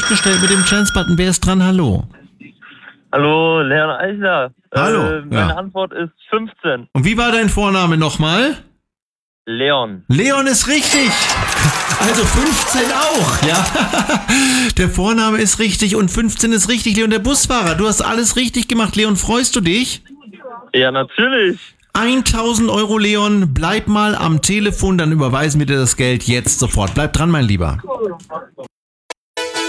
durchgestellt mit dem Chance-Button. Wer ist dran? Hallo. Hallo, Leon Eichler. Hallo. Meine Antwort ist 15. Und wie war dein Vorname nochmal? Leon. Leon ist richtig. Also 15 auch, ja. Der Vorname ist richtig und 15 ist richtig. Leon, der Busfahrer, du hast alles richtig gemacht. Leon, freust du dich? Ja, natürlich. 1000 Euro, Leon. Bleib mal am Telefon, dann überweisen wir dir das Geld jetzt sofort. Bleib dran, mein Lieber.